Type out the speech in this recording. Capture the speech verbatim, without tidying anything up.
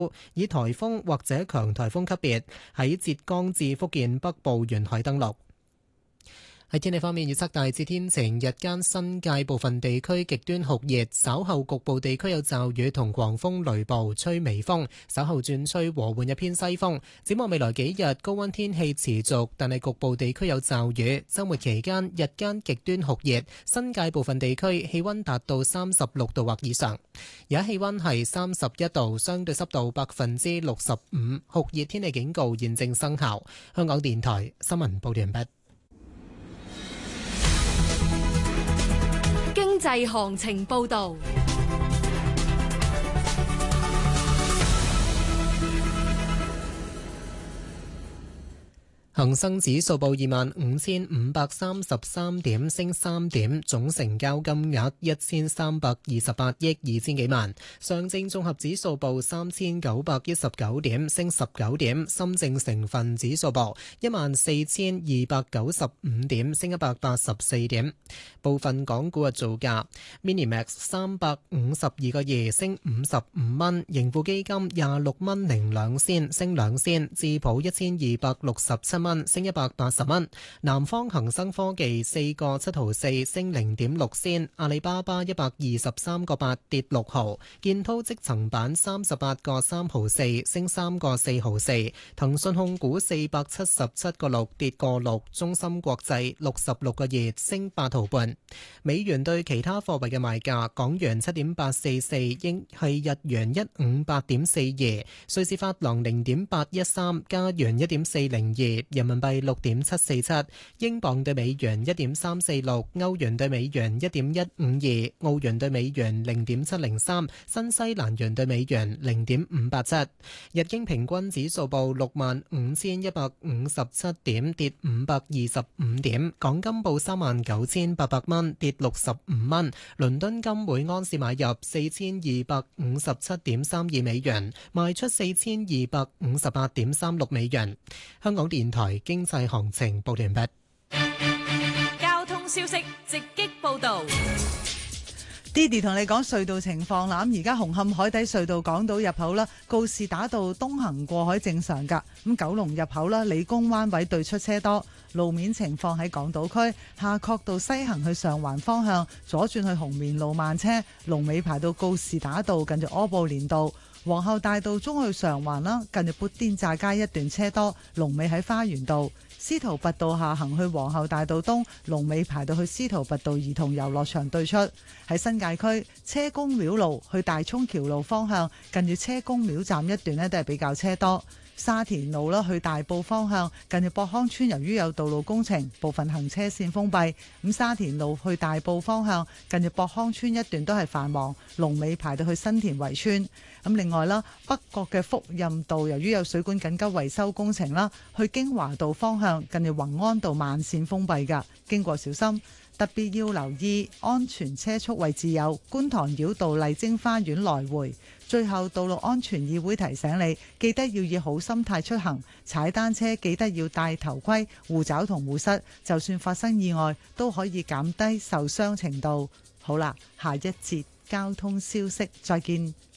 以颱風或者強颱風級別喺浙江至福建北部沿海登陸。喺天氣方面，預測大致天晴，日間新界部分地區極端酷熱，稍後局部地區有驟雨同狂風雷暴，吹微風，稍後轉吹和緩一偏西風。展望未來幾日，高溫天氣持續，但係局部地區有驟雨。週末期間，日間極端酷熱，新界部分地區氣溫達到三十六度或以上。而家氣溫係三十一度，相對濕度百分之六十五，酷熱天氣警告現正生效。香港電台新聞報道完畢。 經濟行情報道。 恒生指數報二萬五千五百三十三點，升三點，總成交金額一千三百二十八億二千幾萬。上證綜合指數報三千九百一十九點，升十九點。深證成分指數報一萬四千二百九十五點，升一百八十四點。部分港股嘅造價 ：Minimax 三百五十二個二，升五十五蚊；盈富基金廿六蚊零兩仙，升兩仙；智普一千二百六十七蚊，升一百八十蚊。南方恒生科技四個七毫四，升零點六仙。阿里巴巴一百二十三個八，跌六毫。建滔積層板三十八個三毫四，升三個四毫四。騰訊控股四百七十七個六，跌個六。中芯國際六十六個二，升八毫半。美元對其他貨幣嘅賣價：港元七點八四四，英係日元一五八點四二，瑞士法郎零點八一三，加元一點四零二，人民幣六點七四七，英鎊對美元一點三四六，歐元對美元一點一五二，澳元對美元零點七零三，新西蘭元對美元零點五八七。日經平均指數報六萬五千一百五十七點，跌五百二十五點。港金報三萬九千八百蚊，跌六十五蚊。倫敦金每安士買入四千二百五十七點三二美元，賣出四千二百五十八點三六美元。香港電台經濟行情報完畢。 交通消息直擊報道。 Didi 同你講隧道情況啦，咁而家紅磡海底隧道港島入口啦，告士打道東行過海正常噶，咁九龍入口啦，理工灣位對出車多，路面情況喺港島區夏慤道西行去上環方向，左轉去紅棉路慢車，龍尾排到告士打道近住柯布連道。皇后大道中去上環啦，近住砵甸乍街一段車多，龍尾喺花園道。司徒拔道下行去皇后大道東，龍尾排到去司徒拔道兒童遊樂場對出。喺新界區車公廟路去大涌橋路方向，近住車公廟站一段呢都係比較車多。沙田路啦去大埔方向，近住博康村由於有道路工程，部分行車線封閉。咁沙田路去大埔方向，近住博康村一段都係繁忙，龍尾排到去新田圍村。咁另外啦，北角嘅福蔭道由於有水管緊急維修工程啦，去京華道方向近住宏安道慢線封閉㗎，經過小心。特別要留意安全車速位置有觀塘繞道麗晶花園來回。最後，道路安全議會提醒你，記得要以好心態出行，踩單車記得要戴頭盔、護爪同護膝，就算發生意外都可以減低受傷程度。好啦，下一節交通消息再見。